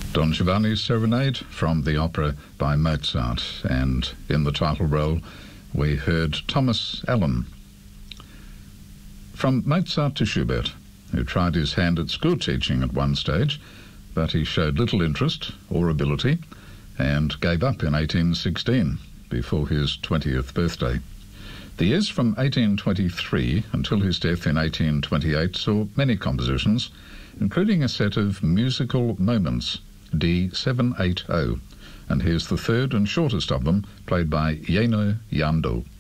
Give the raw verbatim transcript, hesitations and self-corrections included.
Don Giovanni's Serenade from the opera by Mozart, and in the title role we heard Thomas Allen. From Mozart to Schubert, who tried his hand at school teaching at one stage, but he showed little interest or ability and gave up in eighteen sixteen, before his twentieth birthday. The years from eighteen twenty-three until his death in eighteen twenty-eight saw many compositions, including a set of musical moments, D seven eighty, and here's the third and shortest of them, played by Jenő Jandó.